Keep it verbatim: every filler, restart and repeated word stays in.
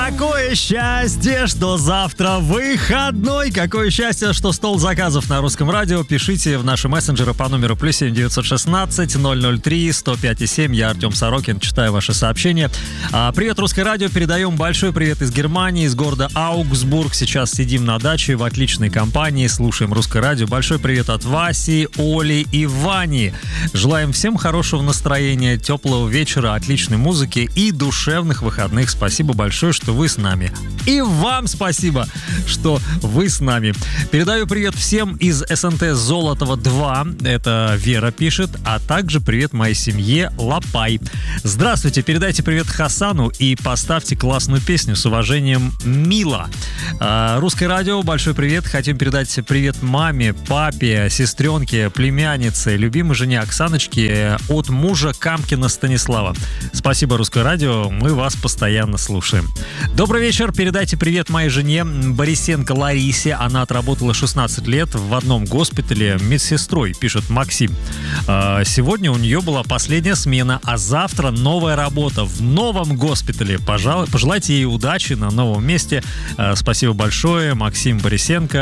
Какое счастье, что завтра выходной! Какое счастье, что стол заказов на Русском радио. Пишите в наши мессенджеры по номеру плюс семь девятьсот шестнадцать ноль ноль три сто пять и семь. Я Артем Сорокин, читаю ваши сообщения. А, привет, Русское радио. Передаем большой привет из Германии, из города Аугсбург. Сейчас сидим на даче в отличной компании, слушаем Русское радио. Большой привет от Васи, Оли и Вани. Желаем всем хорошего настроения, теплого вечера, отличной музыки и душевных выходных. Спасибо большое, что вы с нами. И вам спасибо, что вы с нами. Передаю привет всем из СНТ Золотого два. Это Вера пишет. А также привет моей семье Лапай. Здравствуйте, передайте привет Хасану и поставьте классную песню. С уважением, Мила. Русское радио, большой привет. Хотим передать привет маме, папе, сестренке, племяннице, любимой жене Оксаночке от мужа Камкина Станислава. Спасибо, Русское радио, мы вас постоянно слушаем. Добрый вечер, передайте привет моей жене Борисенко Ларисе. Она отработала шестнадцать лет в одном госпитале медсестрой, пишет Максим. Сегодня у нее была последняя смена, а завтра новая работа в новом госпитале. Пожалуй, пожелайте ей удачи на новом месте. Спасибо большое, Максим Борисенко.